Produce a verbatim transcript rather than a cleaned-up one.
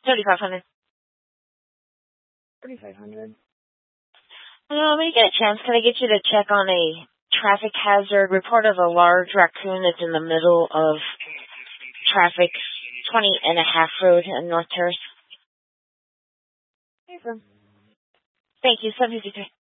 thirty-five hundred. thirty-five hundred. Uh, when you get a chance, can I get you to check on a traffic hazard report of a large raccoon that's in the middle of traffic, twenty and a half road in North Terrace? Hey, sir. Thank you, seven fifty-three.